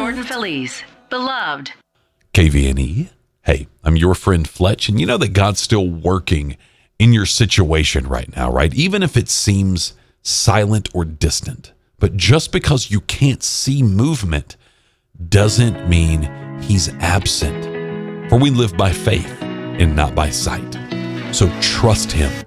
Jordan Feliz, beloved. KVNE. Hey, I'm your friend Fletch, and you know that God's still working in your situation right now, right? Even if it seems silent or distant. But just because you can't see movement doesn't mean he's absent. For we live by faith and not by sight. So trust him